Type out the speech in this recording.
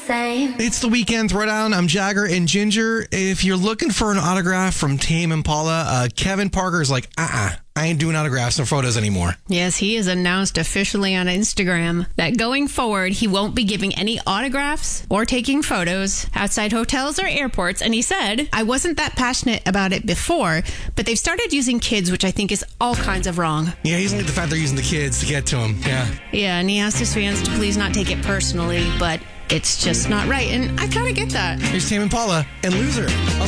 same. It's the weekend throwdown. I'm Jagger and Ginger. If you're looking for an autograph from Tame Impala, Kevin Parker is like, I ain't doing autographs or photos anymore. Yes, he has announced officially on Instagram that going forward, he won't be giving any autographs or taking photos outside hotels or airports. And he said, I wasn't that passionate about it before, but they've started using kids, which I think is all kinds of wrong. Yeah, he doesn't like the fact they're using the kids to get to him. Yeah. Yeah, and he asked his fans to please not take it personally, but it's just not right. And I kind of get that. Here's Tame Impala and Loser.